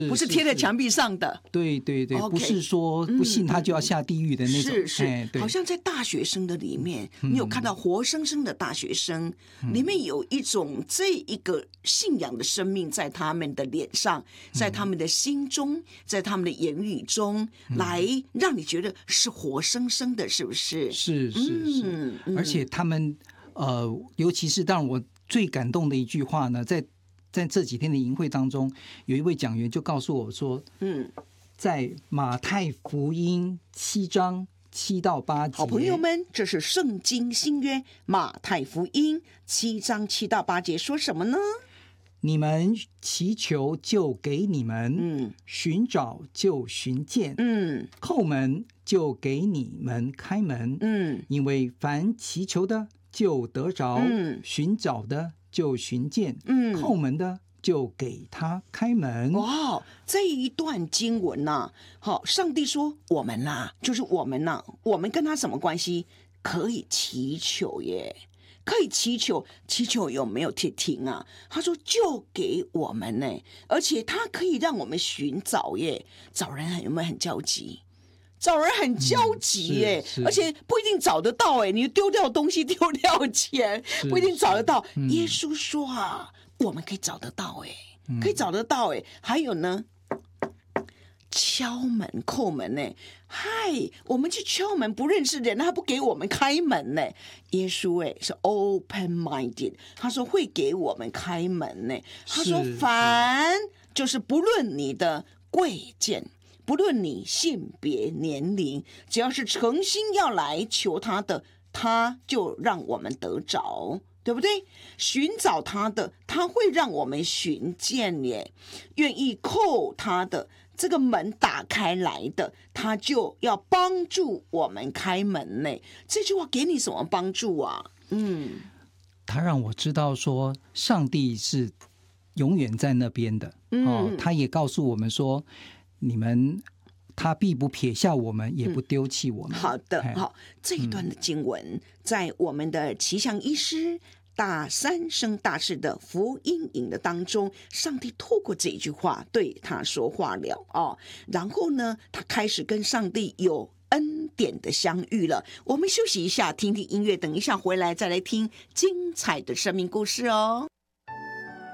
不是贴在墙壁上的。 对对对， OK 不是说不信他就要下地狱的那种。 是，好像在大学生的里面，你有看到活生生的大学生，里面有一种这一个信仰的生命在他们的脸上，在他们的心中，在他们的言语中，来让你觉得是活生生的，是不是？ 是，而且他们尤其是当然我最感动的一句话呢，在这几天的营会当中，有一位讲员就告诉我说，在马太福音7章7到8节， 好朋友们，这是圣经新约马太福音7章7到8节说什么呢？ 你们祈求就给你们，寻找就寻见，叩门就给你们开门，因为凡祈求的就得着，寻找的就寻见，叩门的就给他开门。 哇，这一段经文呐，好，上帝说我们呐，就是我们呐，我们跟他什么关系？可以祈求耶。可以祈求，祈求有没有停啊？他说就给我们呢，而且他可以让我们寻找耶。找人有没有很焦急？找人很焦急耶，而且不一定找得到哎。你丢掉东西，丢掉钱，不一定找得到。耶稣说啊，我们可以找得到哎，可以找得到哎。还有呢？敲门叩门呢？嗨，我们去敲门，不认识人，他不给我们开门呢。耶稣是 open minded， 他说会给我们开门呢。他说凡就是不论你的贵贱，不论你性别年龄，只要是诚心要来求他的，他就让我们得着。对不对？寻找他的，他会让我们寻见耶；愿意叩他的，这个门打开来的，他就要帮助我们开门呢。这句话给你什么帮助啊？ 他让我知道说，上帝是永远在那边的。他也告诉我们说，你们。他必不撇下我们，也不丢弃我们。 好的，好，这一段的经文在我们的奇祥医师大三生大事的福音营的当中，上帝透过这句话对他说话了哦。然后呢，他开始跟上帝有恩典的相遇了。我们休息一下，听听音乐，等一下回来再来听精彩的生命故事哦。